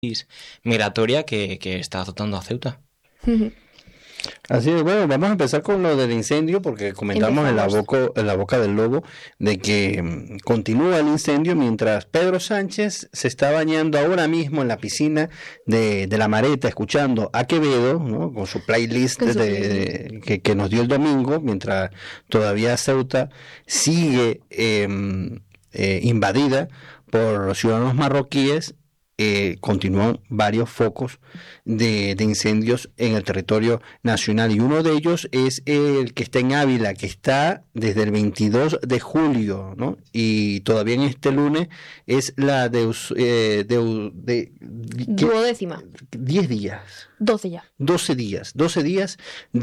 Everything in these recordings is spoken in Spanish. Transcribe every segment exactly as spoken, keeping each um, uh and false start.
migratoria que, que está azotando a Ceuta. Así es, bueno, vamos a empezar con lo del incendio porque comentamos en la, boca, en la boca del lobo de que um, continúa el incendio mientras Pedro Sánchez se está bañando ahora mismo en la piscina de, de La Mareta, escuchando a Quevedo, ¿no? Con su playlist de, de, que, que nos dio el domingo, mientras todavía Ceuta sigue eh, eh, invadida por ciudadanos marroquíes. Eh, continúan varios focos de, de incendios en el territorio nacional y uno de ellos es el que está en Ávila, que está desde el veintidós de julio, ¿no? Y todavía en este lunes es la de, eh, de, de, de duodécima. diez días. doce ya. doce días, doce días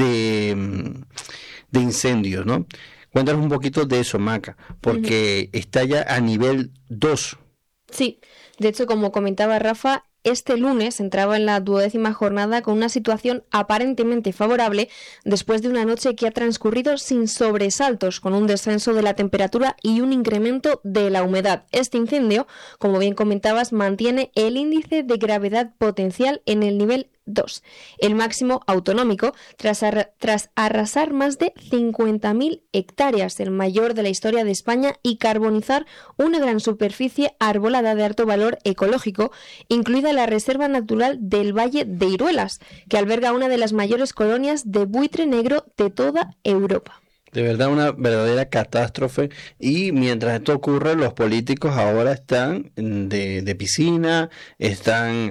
de, de incendios, ¿no? Cuéntanos un poquito de eso, Maca, porque uh-huh. está ya a nivel dos. Sí, de hecho, como comentaba Rafa, este lunes entraba en la duodécima jornada con una situación aparentemente favorable después de una noche que ha transcurrido sin sobresaltos, con un descenso de la temperatura y un incremento de la humedad. Este incendio, como bien comentabas, mantiene el índice de gravedad potencial en el nivel dos, el máximo autonómico, tras, ar- tras arrasar más de cincuenta mil hectáreas, el mayor de la historia de España, y carbonizar una gran superficie arbolada de alto valor ecológico, incluida la Reserva Natural del Valle de Iruelas, que alberga una de las mayores colonias de buitre negro de toda Europa. De verdad, una verdadera catástrofe. Y mientras esto ocurre, los políticos ahora están de, de piscina, están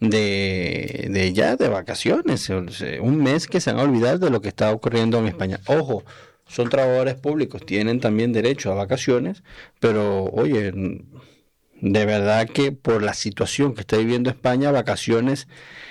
de, de ya de vacaciones, un mes que se van a olvidar de lo que está ocurriendo en España. Ojo, son trabajadores públicos, tienen también derecho a vacaciones, pero oye, de verdad que por la situación que está viviendo España, vacaciones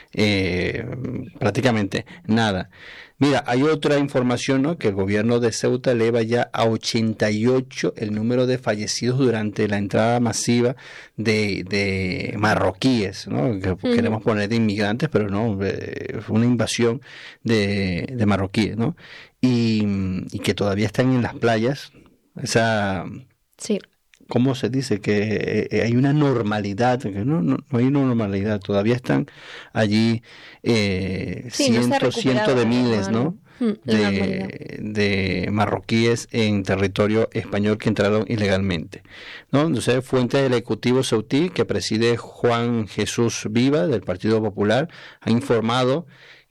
eh, prácticamente nada. Mira, hay otra información, ¿no? Que el gobierno de Ceuta eleva ya a ochenta y ocho el número de fallecidos durante la entrada masiva de, de marroquíes, ¿no? Que uh-huh. queremos poner de inmigrantes, pero no, eh, fue una invasión de, de marroquíes, ¿no? Y, y que todavía están en las playas, esa... Sí. ¿Cómo se dice? Que eh, hay una normalidad, que no, no, no hay una normalidad, todavía están allí eh, sí, cientos, no cientos de miles, ¿no? De, de marroquíes en territorio español que entraron ilegalmente, ¿no? Entonces, fuente del Ejecutivo ceutí que preside Juan Jesús Viva del Partido Popular ha informado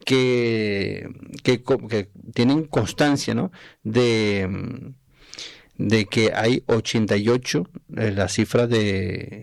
que, que, que tienen constancia, ¿no? de de que hay ochenta y ocho eh, la cifra de,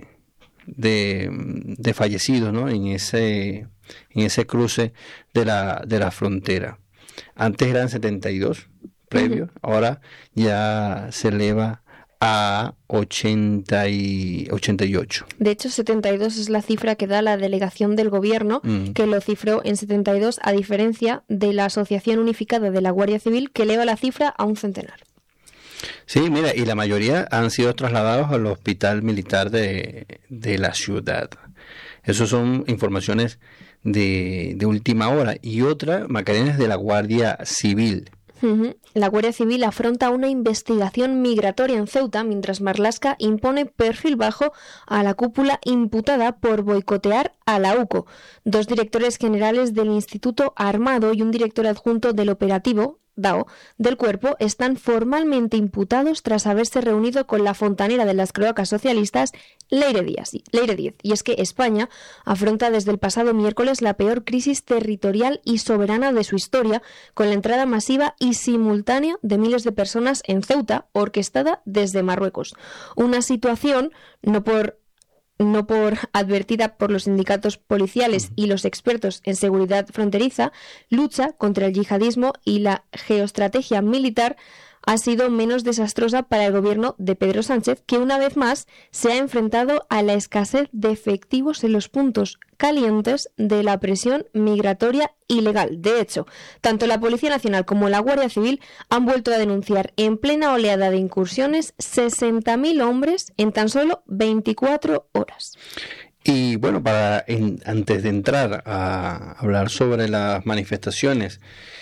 de de fallecidos, ¿no? en ese en ese cruce de la de la frontera. Antes eran setenta y dos previos, uh-huh. ahora ya se eleva a ochenta y ocho. De hecho, setenta y dos es la cifra que da la delegación del gobierno, mm. que lo cifró en setenta y dos, a diferencia de la Asociación Unificada de la Guardia Civil, que eleva la cifra a un centenar. Sí, mira, y la mayoría han sido trasladados al hospital militar de, de la ciudad. Esas son informaciones de, de última hora. Y otra, Macarena, es de la Guardia Civil. Uh-huh. La Guardia Civil afronta una investigación migratoria en Ceuta, mientras Marlaska impone perfil bajo a la cúpula imputada por boicotear a la U C O. Dos directores generales del Instituto Armado y un director adjunto del operativo D A O del cuerpo están formalmente imputados tras haberse reunido con la fontanera de las cloacas socialistas, Leire Díaz. Leire Díaz. Y es que España afronta desde el pasado miércoles la peor crisis territorial y soberana de su historia, con la entrada masiva y simultánea de miles de personas en Ceuta, orquestada desde Marruecos. Una situación no por no por advertida por los sindicatos policiales y los expertos en seguridad fronteriza, lucha contra el yihadismo y la geoestrategia militar ha sido menos desastrosa para el gobierno de Pedro Sánchez, que una vez más se ha enfrentado a la escasez de efectivos en los puntos calientes de la presión migratoria ilegal. De hecho, tanto la Policía Nacional como la Guardia Civil han vuelto a denunciar en plena oleada de incursiones sesenta mil hombres en tan solo veinticuatro horas. Y bueno, para en, antes de entrar a hablar sobre las manifestaciones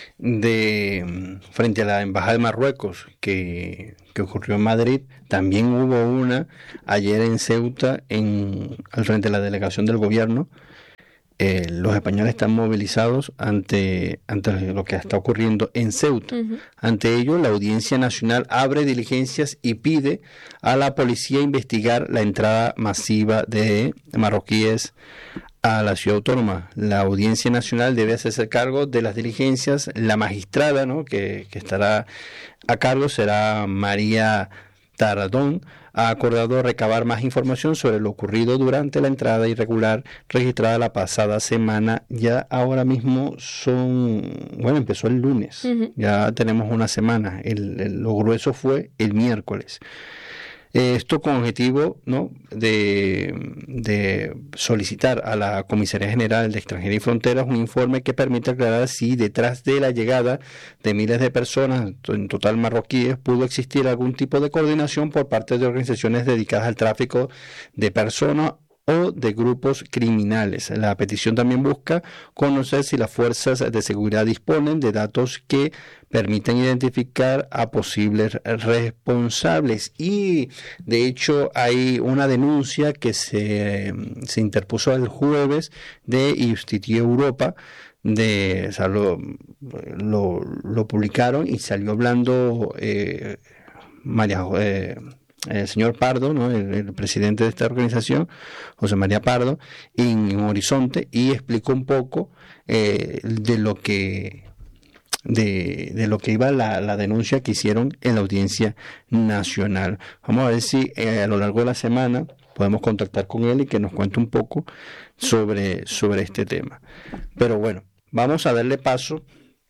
de frente a la Embajada de Marruecos que, que ocurrió en Madrid, también hubo una ayer en Ceuta, en, al frente de la delegación del gobierno, eh, los españoles están movilizados ante, ante lo que está ocurriendo en Ceuta. Uh-huh. Ante ello, la Audiencia Nacional abre diligencias y pide a la policía investigar la entrada masiva de marroquíes a la ciudad autónoma. La Audiencia Nacional debe hacerse cargo de las diligencias. La magistrada, ¿no?, que, que estará a cargo será María Taradón. Ha acordado recabar más información sobre lo ocurrido durante la entrada irregular registrada la pasada semana. Ya ahora mismo son, bueno, empezó el lunes, uh-huh. Ya tenemos una semana. El, el, lo grueso fue el miércoles. Esto con objetivo, ¿no?, de, de solicitar a la Comisaría General de Extranjería y Fronteras un informe que permita aclarar si detrás de la llegada de miles de personas, en total marroquíes, pudo existir algún tipo de coordinación por parte de organizaciones dedicadas al tráfico de personas o de grupos criminales. La petición también busca conocer si las fuerzas de seguridad disponen de datos que permiten identificar a posibles responsables. Y de hecho hay una denuncia que se, se interpuso el jueves de Justicia Europa. De, o sea, lo, lo, lo publicaron y salió hablando eh, María eh, el señor Pardo, ¿no?, el, el presidente de esta organización, José María Pardo, en Horizonte, y explicó un poco eh, de lo que de, de lo que iba la, la denuncia que hicieron en la Audiencia Nacional. Vamos a ver si eh, a lo largo de la semana podemos contactar con él y que nos cuente un poco sobre, sobre este tema. Pero bueno, vamos a darle paso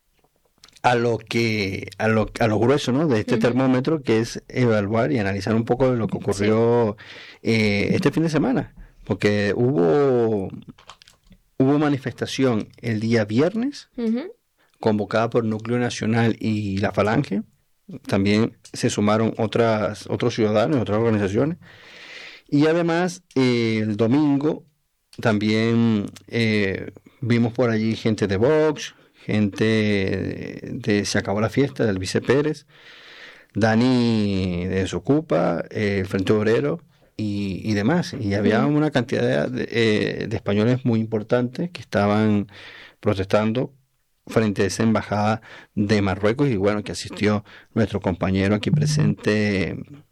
a lo que a lo, a lo grueso, ¿no?, de este uh-huh. termómetro, que es evaluar y analizar un poco de lo que ocurrió sí. eh, este fin de semana, porque hubo hubo manifestación el día viernes uh-huh. convocada por Núcleo Nacional y la Falange. También se sumaron otras otros ciudadanos, otras organizaciones, y además eh, el domingo también eh, vimos por allí gente de Vox, gente de, de Se Acabó la Fiesta, del Vice Pérez, Dani de Desocupa, eh, el Frente Obrero y, y demás. Y había uh-huh. una cantidad de, eh, de españoles muy importantes que estaban protestando frente a esa embajada de Marruecos, y bueno, que asistió nuestro compañero aquí presente,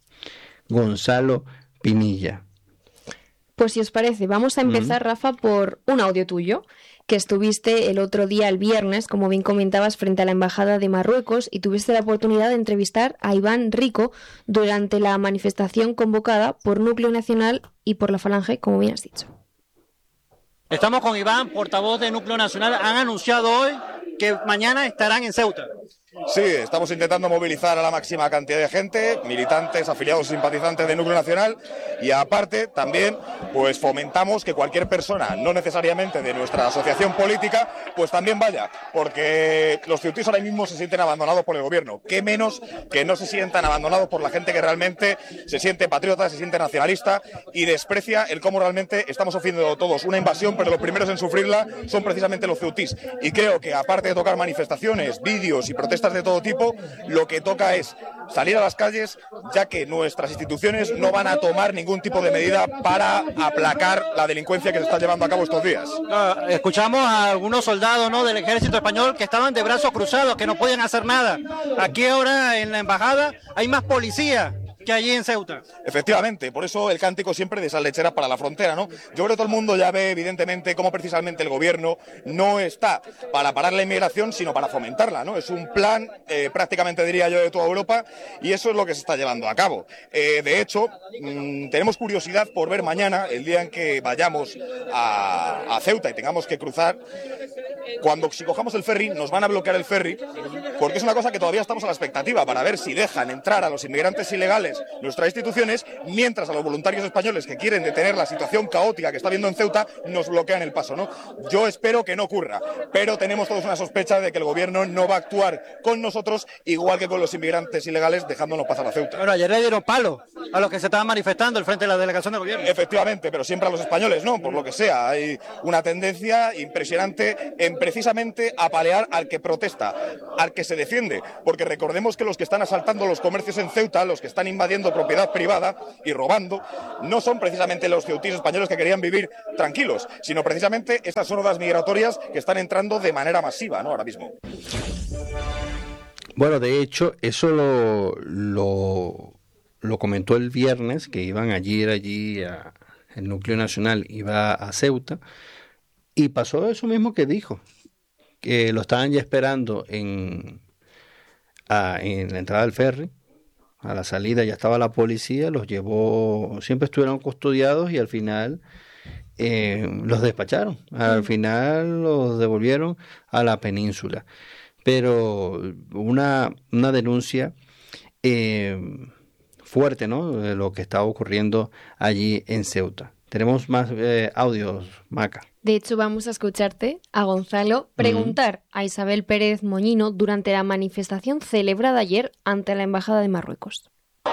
Gonzalo Pinilla. Pues si os parece, vamos a empezar, uh-huh. Rafa, por un audio tuyo, que estuviste el otro día, el viernes, como bien comentabas, frente a la Embajada de Marruecos, y tuviste la oportunidad de entrevistar a Iván Rico durante la manifestación convocada por Núcleo Nacional y por la Falange, como bien has dicho. Estamos con Iván, portavoz de Núcleo Nacional. Han anunciado hoy que mañana estarán en Ceuta. Sí, estamos intentando movilizar a la máxima cantidad de gente, militantes, afiliados, simpatizantes de Núcleo Nacional, y aparte también pues fomentamos que cualquier persona, no necesariamente de nuestra asociación política, pues también vaya, porque los ceutíes ahora mismo se sienten abandonados por el gobierno. Qué menos que no se sientan abandonados por la gente que realmente se siente patriota, se siente nacionalista y desprecia el cómo realmente estamos sufriendo todos una invasión, pero los primeros en sufrirla son precisamente los ceutís. Y creo que aparte de tocar manifestaciones, vídeos y protestas de todo tipo, lo que toca es salir a las calles, ya que nuestras instituciones no van a tomar ningún tipo de medida para aplacar la delincuencia que se está llevando a cabo estos días. Uh, escuchamos a algunos soldados, ¿no?, del ejército español que estaban de brazos cruzados, que no podían hacer nada. Aquí ahora en la embajada hay más policía que allí en Ceuta. Efectivamente, por eso el cántico siempre de esas lecheras para la frontera, ¿no? Yo creo que todo el mundo ya ve evidentemente cómo precisamente el gobierno no está para parar la inmigración, sino para fomentarla, ¿no? Es un plan eh, prácticamente, diría yo, de toda Europa, y eso es lo que se está llevando a cabo. Eh, de hecho, mmm, tenemos curiosidad por ver mañana, el día en que vayamos a, a Ceuta y tengamos que cruzar, cuando si cojamos el ferry, nos van a bloquear el ferry, porque es una cosa que todavía estamos a la expectativa para ver si dejan entrar a los inmigrantes ilegales nuestras instituciones, mientras a los voluntarios españoles que quieren detener la situación caótica que está habiendo en Ceuta nos bloquean el paso, ¿no? Yo espero que no ocurra, pero tenemos todos una sospecha de que el gobierno no va a actuar con nosotros igual que con los inmigrantes ilegales, dejándonos pasar a Ceuta. Pero ayer le dieron palo a los que se estaban manifestando al frente de la delegación del gobierno. Efectivamente, pero siempre a los españoles, ¿no? Por lo que sea, hay una tendencia impresionante en en precisamente apalear al que protesta, al que se defiende, porque recordemos que los que están asaltando los comercios en Ceuta, los que están invadiendo propiedad privada y robando, no son precisamente los ceutinos españoles que querían vivir tranquilos, sino precisamente estas hordas migratorias que están entrando de manera masiva, ¿no?, ahora mismo. Bueno, de hecho, eso lo, lo, lo comentó el viernes, que iban allí, allí a, el núcleo nacional iba a Ceuta, y pasó eso mismo que dijo, que lo estaban ya esperando en, a, en la entrada del ferry, a la salida ya estaba la policía, los llevó, siempre estuvieron custodiados y al final eh, los despacharon, al final los devolvieron a la península. Pero una, una denuncia eh, fuerte, ¿no?, de lo que estaba ocurriendo allí en Ceuta. Tenemos más eh, audios, Maca. De hecho, vamos a escucharte a Gonzalo preguntar uh-huh. a Isabel Pérez Moñino durante la manifestación celebrada ayer ante la Embajada de Marruecos.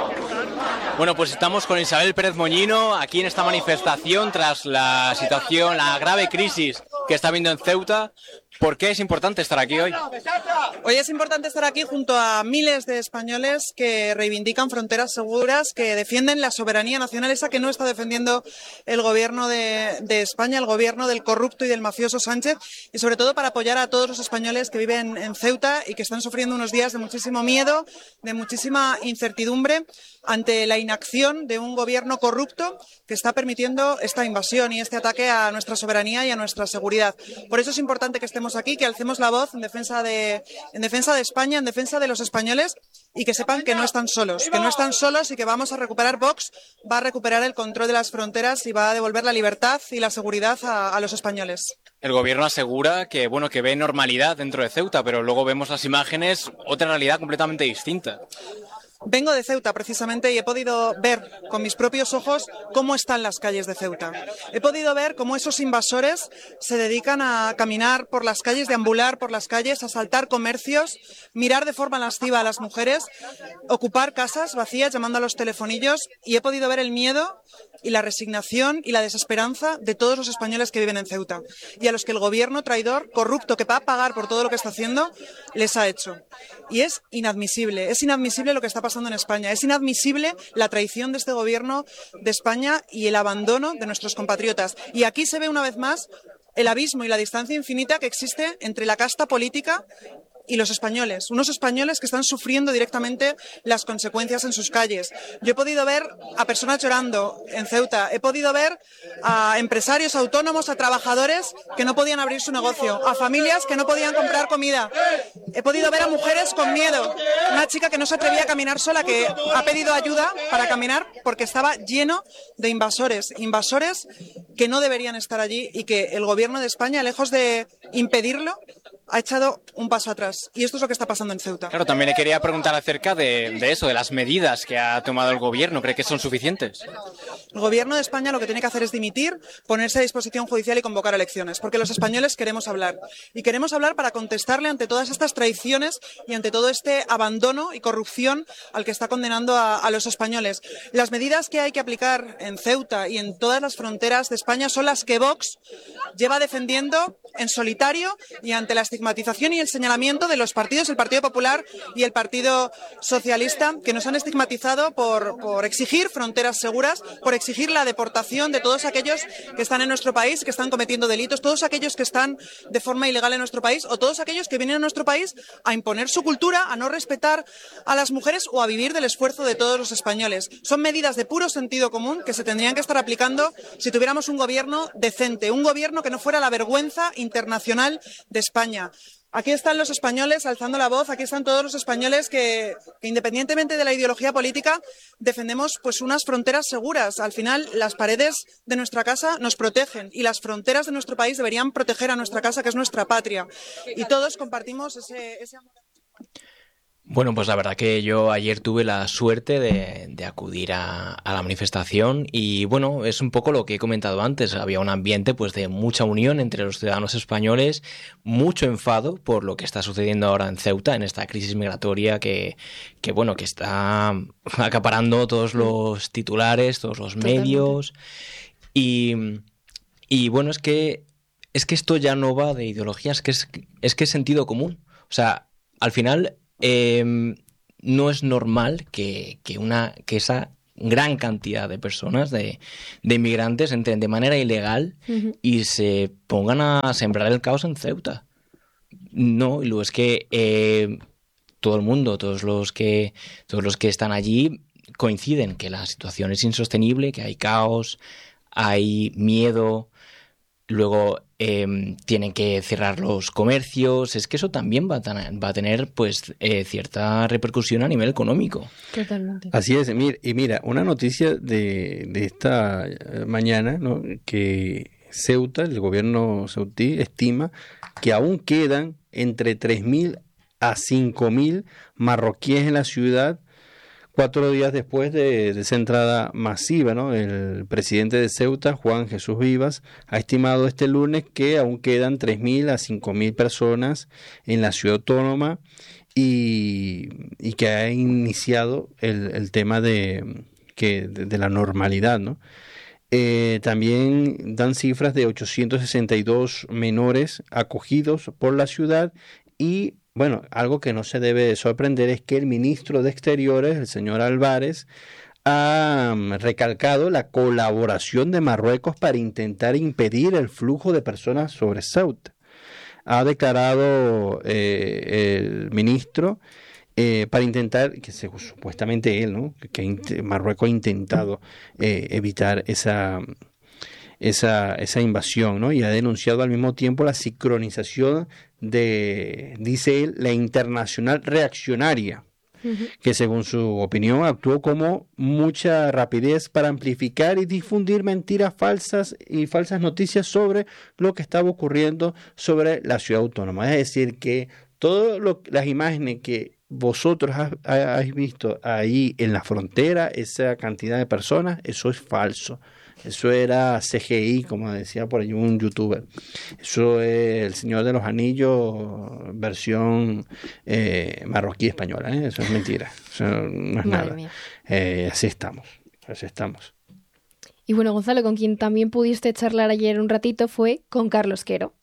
Bueno, pues estamos con Isabel Pérez Moñino aquí en esta manifestación tras la situación, la grave crisis que está habiendo en Ceuta. ¿Por qué es importante estar aquí hoy? Hoy es importante estar aquí junto a miles de españoles que reivindican fronteras seguras, que defienden la soberanía nacional, esa que no está defendiendo el gobierno de, de España, el gobierno del corrupto y del mafioso Sánchez, y sobre todo para apoyar a todos los españoles que viven en Ceuta y que están sufriendo unos días de muchísimo miedo, de muchísima incertidumbre ante la inacción de un gobierno corrupto que está permitiendo esta invasión y este ataque a nuestra soberanía y a nuestra seguridad. Por eso es importante que estemos aquí, que alcemos la voz en defensa de, en defensa de España, en defensa de los españoles, y que sepan que no están solos, que no están solos y que vamos a recuperar, Vox va a recuperar el control de las fronteras y va a devolver la libertad y la seguridad a, a los españoles. El gobierno asegura que, bueno, que ve normalidad dentro de Ceuta, pero luego vemos las imágenes, otra realidad completamente distinta. Vengo de Ceuta precisamente y he podido ver con mis propios ojos cómo están las calles de Ceuta. He podido ver cómo esos invasores se dedican a caminar por las calles, deambular por las calles, asaltar comercios, mirar de forma lasciva a las mujeres, ocupar casas vacías llamando a los telefonillos, y he podido ver el miedo y la resignación y la desesperanza de todos los españoles que viven en Ceuta y a los que el gobierno traidor, corrupto, que va a pagar por todo lo que está haciendo, les ha hecho. Y es inadmisible, es inadmisible lo que está pasando en España. Es inadmisible la traición de este gobierno de España y el abandono de nuestros compatriotas. Y aquí se ve una vez más el abismo y la distancia infinita que existe entre la casta política y los españoles, unos españoles que están sufriendo directamente las consecuencias en sus calles. Yo he podido ver a personas llorando en Ceuta, he podido ver a empresarios autónomos, a trabajadores que no podían abrir su negocio, a familias que no podían comprar comida. He podido ver a mujeres con miedo, una chica que no se atrevía a caminar sola, que ha pedido ayuda para caminar porque estaba lleno de invasores, invasores que no deberían estar allí y que el gobierno de España, lejos de impedirlo, ha echado un paso atrás. Y esto es lo que está pasando en Ceuta. Claro, también le quería preguntar acerca de, de eso, de las medidas que ha tomado el gobierno. ¿Cree que son suficientes? El gobierno de España lo que tiene que hacer es dimitir, ponerse a disposición judicial y convocar elecciones, porque los españoles queremos hablar. Y queremos hablar para contestarle ante todas estas traiciones y ante todo este abandono y corrupción al que está condenando a, a los españoles. Las medidas que hay que aplicar en Ceuta y en todas las fronteras de España son las que Vox lleva defendiendo en solitario y ante la estigmatización y el señalamiento de los partidos, el Partido Popular y el Partido Socialista, que nos han estigmatizado por, por exigir fronteras seguras, por exigir la deportación de todos aquellos que están en nuestro país, que están cometiendo delitos, todos aquellos que están de forma ilegal en nuestro país o todos aquellos que vienen a nuestro país a imponer su cultura, a no respetar a las mujeres o a vivir del esfuerzo de todos los españoles. Son medidas de puro sentido común que se tendrían que estar aplicando si tuviéramos un gobierno decente, un gobierno que no fuera la vergüenza internacional de España. Aquí están los españoles alzando la voz, aquí están todos los españoles que, que independientemente de la ideología política, defendemos pues unas fronteras seguras. Al final, las paredes de nuestra casa nos protegen y las fronteras de nuestro país deberían proteger a nuestra casa, que es nuestra patria. Y todos compartimos ese, ese amor. Bueno, pues la verdad que yo ayer tuve la suerte de, de acudir a, a la manifestación y bueno, es un poco lo que he comentado antes, había un ambiente pues de mucha unión entre los ciudadanos españoles, mucho enfado por lo que está sucediendo ahora en Ceuta, en esta crisis migratoria que, que bueno, que está acaparando todos los titulares, todos los medios y, y bueno, es que es que esto ya no va de ideologías, que es, es que es sentido común. O sea, al final eh, no es normal que, que, una, que esa gran cantidad de personas, de, de inmigrantes, entren de manera ilegal uh-huh. y se pongan a sembrar el caos en Ceuta. No, y luego es que eh, todo el mundo, todos los que, todos los que están allí coinciden que la situación es insostenible, que hay caos, hay miedo, luego eh, tienen que cerrar los comercios. Es que eso también va a, tener, va a tener pues eh, cierta repercusión a nivel económico. Totalmente. Así es, y mira, una noticia de, de esta mañana, ¿no? Que Ceuta, el gobierno ceutí, estima que aún quedan entre tres mil a cinco mil marroquíes en la ciudad, cuatro días después de, de esa entrada masiva, ¿no? El presidente de Ceuta, Juan Jesús Vivas, ha estimado este lunes que aún quedan tres mil a cinco mil personas en la ciudad autónoma y, y que ha iniciado el, el tema de, que, de, de la normalidad, ¿no? Eh, también dan cifras de ochocientos sesenta y dos menores acogidos por la ciudad y bueno, algo que no se debe sorprender es que el ministro de Exteriores, el señor Álvarez, ha recalcado la colaboración de Marruecos para intentar impedir el flujo de personas sobre Ceuta. Ha declarado eh, el ministro eh, para intentar, que se, supuestamente él, ¿no? que, que Marruecos ha intentado eh, evitar esa... Esa, esa invasión, ¿no? Y ha denunciado al mismo tiempo la sincronización de, dice él, la internacional reaccionaria, uh-huh. que según su opinión actuó como mucha rapidez para amplificar y difundir mentiras falsas y falsas noticias sobre lo que estaba ocurriendo sobre la ciudad autónoma. Es decir, que todas las imágenes que vosotros habéis visto ahí en la frontera, esa cantidad de personas, eso es falso. Eso era C G I, como decía por ahí un youtuber. Eso es El Señor de los Anillos, versión eh, marroquí española, ¿eh? Eso es mentira. Eso no es Madre nada. Eh, así estamos, así estamos. Y bueno, Gonzalo, con quien también pudiste charlar ayer un ratito fue con Carlos Quero.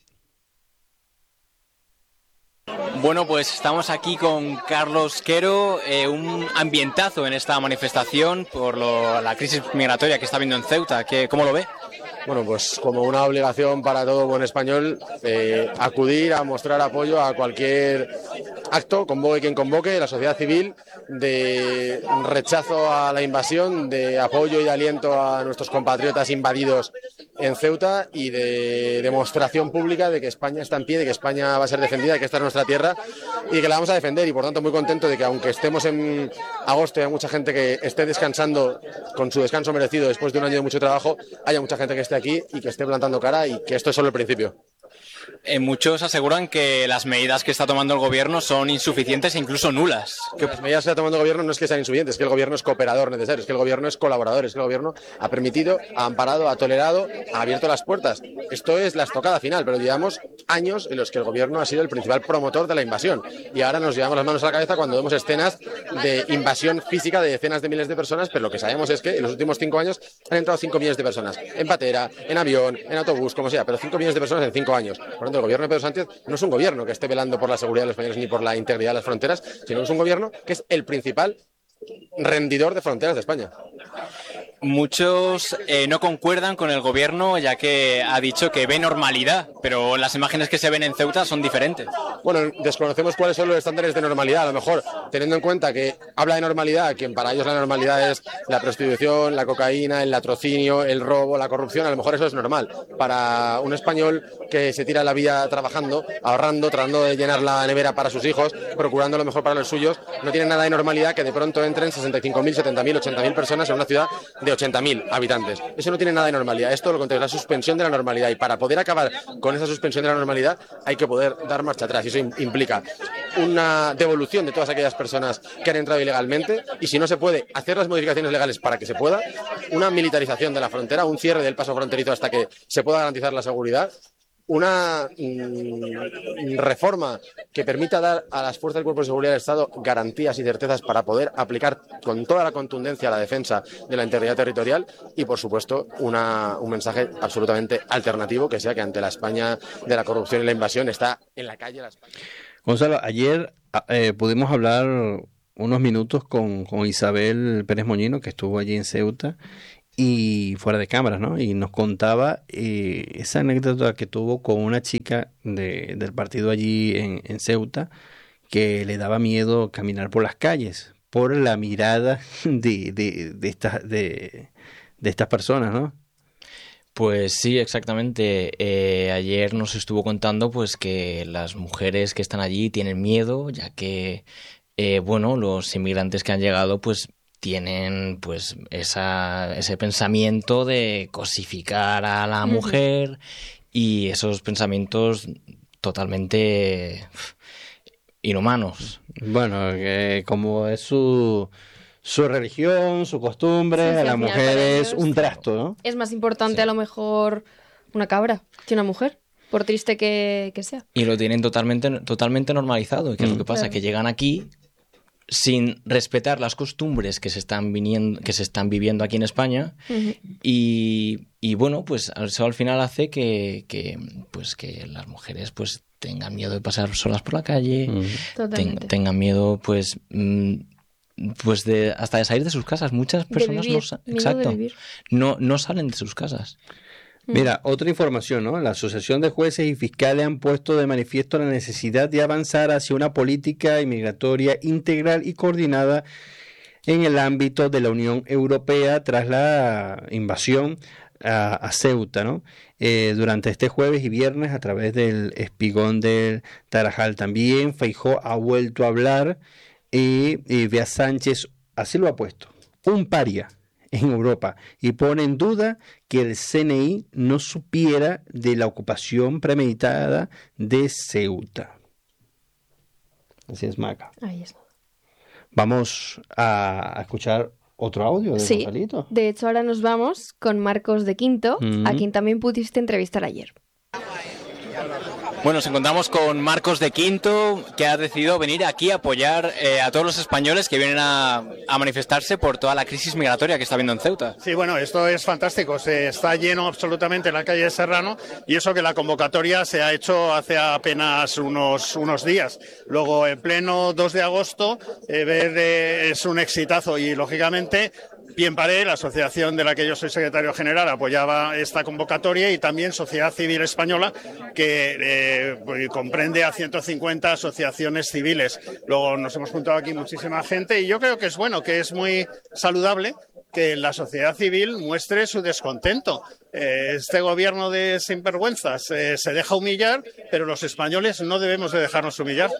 Bueno, pues estamos aquí con Carlos Quero, eh, un ambientazo en esta manifestación por lo, la crisis migratoria que está habiendo en Ceuta. ¿Qué, ¿Cómo lo ve? Bueno, pues como una obligación para todo buen español, eh, acudir a mostrar apoyo a cualquier acto, convoque quien convoque, la sociedad civil, de rechazo a la invasión, de apoyo y aliento a nuestros compatriotas invadidos en Ceuta y de demostración pública de que España está en pie, de que España va a ser defendida, de que esta es nuestra tierra y que la vamos a defender. Y por tanto muy contento de que aunque estemos en agosto y hay mucha gente que esté descansando con su descanso merecido después de un año de mucho trabajo, haya mucha gente que esté aquí y que esté plantando cara y que esto es solo el principio. Eh, muchos aseguran que las medidas que está tomando el gobierno son insuficientes e incluso nulas. Que las medidas que está tomando el gobierno no es que sean insuficientes, es que el gobierno es cooperador necesario, es que el gobierno es colaborador, es que el gobierno ha permitido, ha amparado, ha tolerado, ha abierto las puertas. Esto es la estocada final, pero llevamos años en los que el gobierno ha sido el principal promotor de la invasión y ahora nos llevamos las manos a la cabeza cuando vemos escenas de invasión física de decenas de miles de personas, pero lo que sabemos es que en los últimos cinco años han entrado cinco millones de personas, en patera, en avión, en autobús, como sea, pero cinco millones de personas en cinco años. Por lo tanto, el gobierno de Pedro Sánchez no es un gobierno que esté velando por la seguridad de los españoles ni por la integridad de las fronteras, sino que es un gobierno que es el principal rendidor de fronteras de España. Muchos eh, no concuerdan con el gobierno ya que ha dicho que ve normalidad, pero las imágenes que se ven en Ceuta son diferentes. Bueno, desconocemos cuáles son los estándares de normalidad. A lo mejor, teniendo en cuenta que habla de normalidad, que para ellos la normalidad es la prostitución, la cocaína, el latrocinio, el robo, la corrupción, a lo mejor eso es normal. Para un español que se tira la vida trabajando, ahorrando, tratando de llenar la nevera para sus hijos, procurando lo mejor para los suyos, no tiene nada de normalidad que de pronto entren sesenta y cinco mil, setenta mil, ochenta mil personas en una ciudad de ochenta mil habitantes. Eso no tiene nada de normalidad, es todo lo contrario, es la suspensión de la normalidad, y para poder acabar con esa suspensión de la normalidad hay que poder dar marcha atrás, y eso implica una devolución de todas aquellas personas que han entrado ilegalmente, y si no se puede, hacer las modificaciones legales para que se pueda, una militarización de la frontera, un cierre del paso fronterizo hasta que se pueda garantizar la seguridad, una mm, reforma que permita dar a las fuerzas del Cuerpo de Seguridad del Estado garantías y certezas para poder aplicar con toda la contundencia la defensa de la integridad territorial y, por supuesto, una, un mensaje absolutamente alternativo, que sea que ante la España de la corrupción y la invasión está en la calle la España. Gonzalo, ayer eh, pudimos hablar unos minutos con, con Isabel Pérez Moñino, que estuvo allí en Ceuta, y fuera de cámaras, ¿no? Y nos contaba eh, esa anécdota que tuvo con una chica de, del partido allí en, en Ceuta, que le daba miedo caminar por las calles, por la mirada de, de, de, estas, de, de estas personas, ¿no? Pues sí, exactamente. Eh, ayer nos estuvo contando pues que las mujeres que están allí tienen miedo, ya que eh, bueno, los inmigrantes que han llegado pues tienen pues esa, ese pensamiento de cosificar a la mujer y esos pensamientos totalmente inhumanos. Bueno, que como es su, su religión, su costumbre, Sí, sí, a la al final mujer para es ellos un trasto, ¿no? es más importante Sí. a lo mejor una cabra que una mujer, por triste que, que sea. Y lo tienen totalmente, totalmente normalizado. ¿Qué es lo que pasa? Claro. Que llegan aquí sin respetar las costumbres que se están viniendo, que se están viviendo aquí en España. Ujú. Y, y bueno, pues eso al final hace que, que, pues que las mujeres pues tengan miedo de pasar solas por la calle, Mm. ten- Totalmente. tengan miedo pues mm, pues de hasta de salir de sus casas. Muchas De personas vivir, no sa- miedo exacto, de vivir. no no salen de sus casas. Mira, otra información, ¿no? La Asociación de Jueces y Fiscales han puesto de manifiesto la necesidad de avanzar hacia una política inmigratoria integral y coordinada en el ámbito de la Unión Europea tras la invasión a, a Ceuta, ¿no? Eh, durante este jueves y viernes, a través del Espigón del Tarajal también, Feijóo ha vuelto a hablar y, y Bea Sánchez así lo ha puesto, un paria en Europa, y pone en duda que el C N I no supiera de la ocupación premeditada de Ceuta. Así es, Maca. Ahí es. Vamos a, a escuchar otro audio de Sí, Gonzalito. de hecho ahora nos vamos con Marcos de Quinto, Mm. a quien también pudiste entrevistar ayer. Bueno, nos encontramos con Marcos de Quinto, que ha decidido venir aquí a apoyar eh, a todos los españoles que vienen a, a manifestarse por toda la crisis migratoria que está habiendo en Ceuta. Sí, bueno, esto es fantástico. Se está lleno absolutamente en la calle de Serrano y eso que la convocatoria se ha hecho hace apenas unos, unos días. Luego, en pleno dos de agosto, eh, ver eh, es un exitazo y, lógicamente, Bien Paré, la asociación de la que yo soy secretario general, apoyaba esta convocatoria y también Sociedad Civil Española, que eh, pues, comprende a ciento cincuenta asociaciones civiles. Luego nos hemos juntado aquí muchísima gente y yo creo que es bueno, que es muy saludable que la sociedad civil muestre su descontento. Eh, este gobierno de sinvergüenzas eh, se deja humillar, pero los españoles no debemos de dejarnos humillar.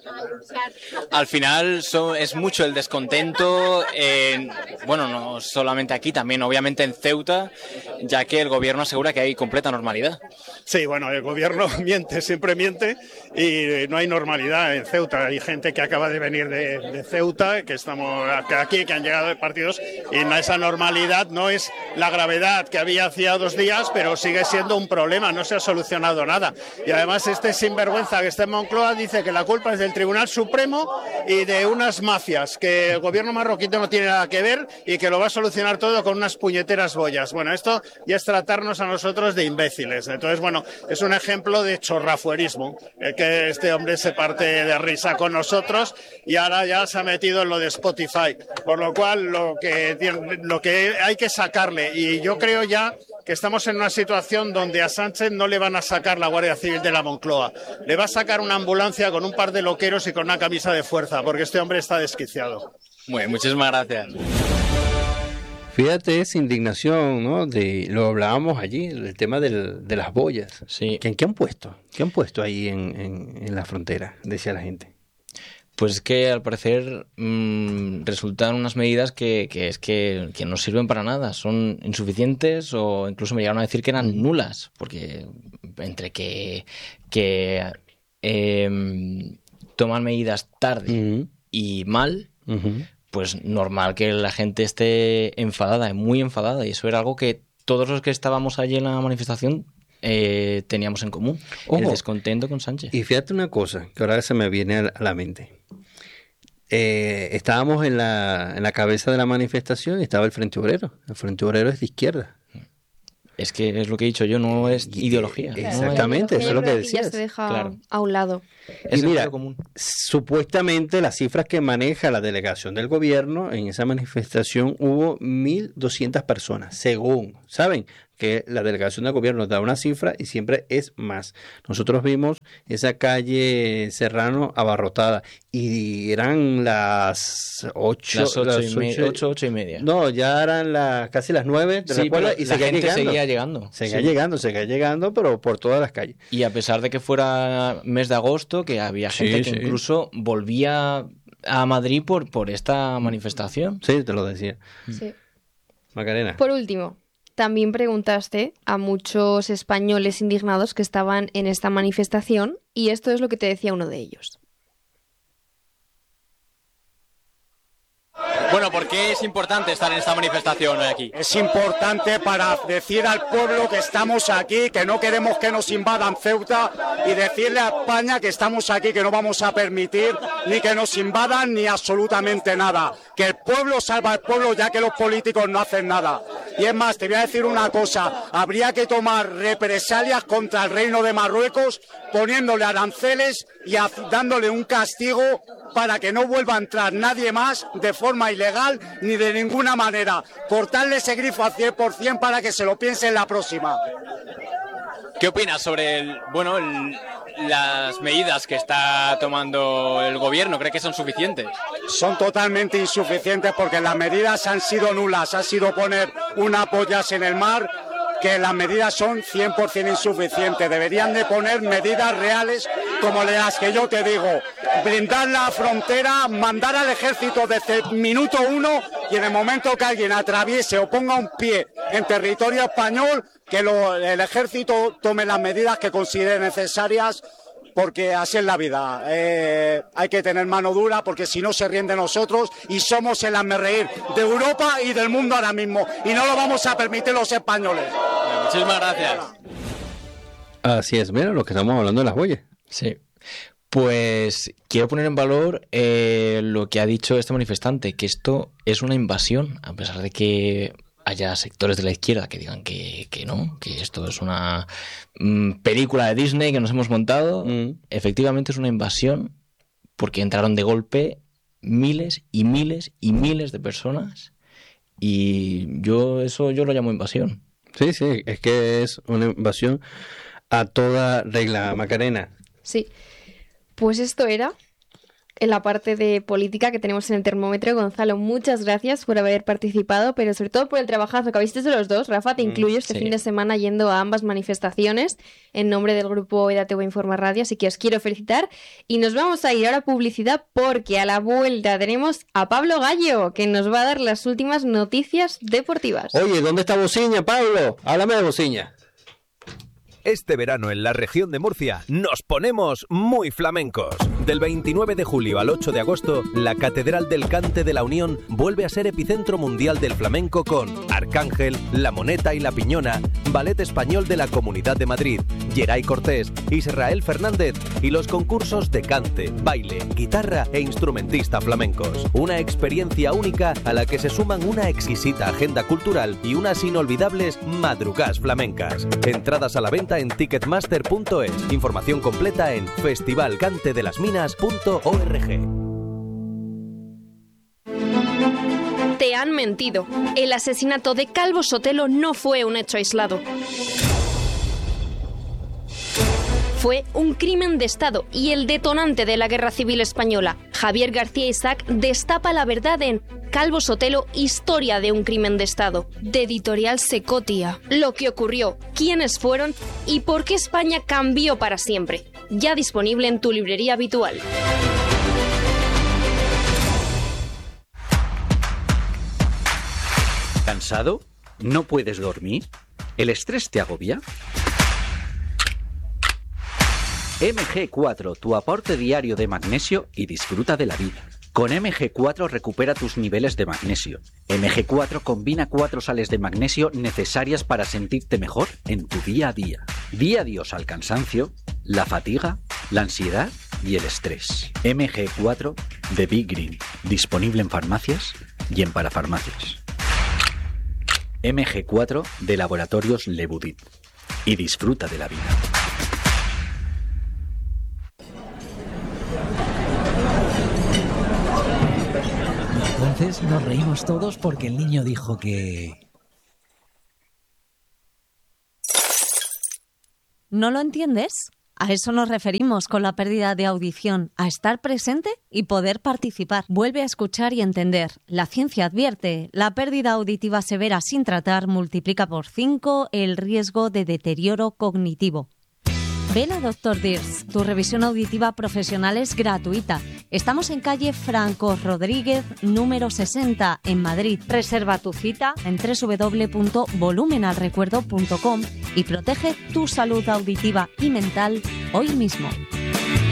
Al final so- es mucho el descontento, en, bueno, no solamente aquí, también obviamente en Ceuta, ya que el gobierno asegura que hay completa normalidad. Sí, bueno, el gobierno miente, siempre miente y no hay normalidad en Ceuta. Hay gente que acaba de venir de, de Ceuta, que estamos aquí, que han llegado de partidos y esa normalidad no es la gravedad que había hacía dos días, pero sigue siendo un problema, no se ha solucionado nada. Y además este sinvergüenza que está en Moncloa dice que la culpa es del Tribunal Supremo y de unas mafias, que el gobierno marroquí no tiene nada que ver y que lo va a solucionar todo con unas puñeteras boyas. Bueno, esto ya es tratarnos a nosotros de imbéciles. Entonces, bueno, es un ejemplo de chorrafuerismo, eh, que este hombre se parte de risa con nosotros y ahora ya se ha metido en lo de Spotify, por lo cual lo que, lo que hay que sacarle, y yo creo ya que estamos en una situación donde a Sánchez no le van a sacar la Guardia Civil de la Moncloa, le va a sacar una ambulancia con un par de loqueros y con una camisa de fuerza, porque este hombre está desquiciado. Bueno, muchísimas gracias. Fíjate esa indignación, ¿no? De, lo hablábamos allí, el tema del, de las boyas. Sí. ¿Qué, qué han puesto? ¿Qué han puesto ahí en, en, en la frontera? Decía la gente. Pues que al parecer mmm, resultan unas medidas que, que es que, que no sirven para nada, son insuficientes o incluso me llegaron a decir que eran nulas, porque entre que, que eh, toman medidas tarde Uh-huh. y mal, Uh-huh. pues normal que la gente esté enfadada, muy enfadada, y eso era algo que todos los que estábamos allí en la manifestación eh, teníamos en común, Ojo. el descontento con Sánchez. Y fíjate una cosa, que ahora se me viene a la mente. Eh, estábamos en la, en la cabeza de la manifestación y estaba el Frente Obrero. El Frente Obrero es de izquierda. Es que es lo que he dicho yo, no es ideología. Claro, exactamente, no, eso es lo que ya decías. se deja Claro. a un lado. Es Y mira, sentido común. supuestamente las cifras que maneja la delegación del gobierno, en esa manifestación hubo mil doscientas personas, según, ¿saben? Que la delegación del gobierno da una cifra y siempre es más. Nosotros vimos esa calle Serrano abarrotada y eran las ocho, Las ocho, las y, me- ocho- ocho, ocho y media. No, ya eran las casi las nueve, ¿te Sí, recuerdas? pero Y la seguía gente llegando. seguía llegando. Seguía Sí. llegando, seguía llegando, pero por todas las calles. Y a pesar de que fuera mes de agosto, que había Sí, gente que sí. incluso volvía a Madrid por, por esta manifestación. Sí, te lo decía. Sí. Macarena. Por último, también preguntaste a muchos españoles indignados que estaban en esta manifestación y esto es lo que te decía uno de ellos. Bueno, ¿por qué es importante estar en esta manifestación hoy aquí? Es importante para decir al pueblo que estamos aquí, que no queremos que nos invadan Ceuta y decirle a España que estamos aquí, que no vamos a permitir ni que nos invadan ni absolutamente nada. Que el pueblo salva al pueblo ya que los políticos no hacen nada. Y es más, te voy a decir una cosa, habría que tomar represalias contra el Reino de Marruecos poniéndole aranceles y dándole un castigo para que no vuelva a entrar nadie más de forma ilegal ni de ninguna manera. Cortarle ese grifo al cien por ciento para que se lo piense en la próxima. ¿Qué opinas sobre el, bueno, el- las medidas que está tomando el gobierno? ¿Cree que son suficientes? Son totalmente insuficientes porque las medidas han sido nulas. Ha sido poner una pollas en el mar, que las medidas son cien por ciento insuficientes. Deberían de poner medidas reales como las que yo te digo. Blindar la frontera, mandar al ejército desde el minuto uno y en el momento que alguien atraviese o ponga un pie en territorio español, que lo- el ejército tome las medidas que considere necesarias, porque así es la vida. Eh, hay que tener mano dura porque si no se ríen de nosotros y somos el hazmerreír de Europa y del mundo ahora mismo y no lo vamos a permitir los españoles. Muchísimas gracias. Así es, mira lo que estamos hablando de las huellas. Sí. Pues quiero poner en valor eh, lo que ha dicho este manifestante, que esto es una invasión, a pesar de que haya sectores de la izquierda que digan que, que no, que esto es una mm, película de Disney que nos hemos montado. Mm. Efectivamente es una invasión porque entraron de golpe miles y miles y miles de personas y yo eso yo lo llamo invasión. Sí, sí, es que es una invasión a toda regla, Macarena. Sí, pues esto era en la parte de política que tenemos en el termómetro. Gonzalo, muchas gracias por haber participado, pero sobre todo por el trabajazo que habéis hecho los dos. Rafa, te incluyo este sí. fin de semana yendo a ambas manifestaciones en nombre del grupo EDATV Informa Radio, así que os quiero felicitar. Y nos vamos a ir ahora a publicidad porque a la vuelta tenemos a Pablo Gallo, que nos va a dar las últimas noticias deportivas. Oye, ¿dónde está Bociña, Pablo? Háblame de Bociña. Este verano en la región de Murcia nos ponemos muy flamencos. Del veintinueve de julio al ocho de agosto, la Catedral del Cante de la Unión vuelve a ser epicentro mundial del flamenco con Arcángel, La Moneta y La Piñona, Ballet Español de la Comunidad de Madrid, Geray Cortés, Israel Fernández y los concursos de cante, baile, guitarra e instrumentista flamencos. Una experiencia única a la que se suman una exquisita agenda cultural y unas inolvidables madrugás flamencas. Entradas a la venta en ticketmaster punto es. Información completa en festival cante de las minas punto org. Te han mentido. El asesinato de Calvo Sotelo no fue un hecho aislado. Fue un crimen de Estado y el detonante de la Guerra Civil Española. Javier García Isaac destapa la verdad en Calvo Sotelo, historia de un crimen de Estado, de Editorial Secotia. Lo que ocurrió, quiénes fueron y por qué España cambió para siempre. Ya disponible en tu librería habitual. ¿Cansado? ¿No puedes dormir? ¿El estrés te agobia? eme ge cuatro, tu aporte diario de magnesio y disfruta de la vida. Con eme ge cuatro recupera tus niveles de magnesio. eme ge cuatro combina cuatro sales de magnesio necesarias para sentirte mejor en tu día a día. Di adiós al cansancio, la fatiga, la ansiedad y el estrés. eme ge cuatro de Big Green, disponible en farmacias y en parafarmacias. eme ge cuatro de Laboratorios Lebudit. Y disfruta de la vida. Entonces nos reímos todos porque el niño dijo que... ¿No lo entiendes? A eso nos referimos con la pérdida de audición, a estar presente y poder participar. Vuelve a escuchar y entender. La ciencia advierte, la pérdida auditiva severa sin tratar multiplica por cinco el riesgo de deterioro cognitivo. Ven a doctor Dirs, tu revisión auditiva profesional es gratuita. Estamos en calle Franco Rodríguez, número sesenta, en Madrid. Reserva tu cita en doble u doble u doble u punto volumenalrecuerdo punto com y protege tu salud auditiva y mental hoy mismo.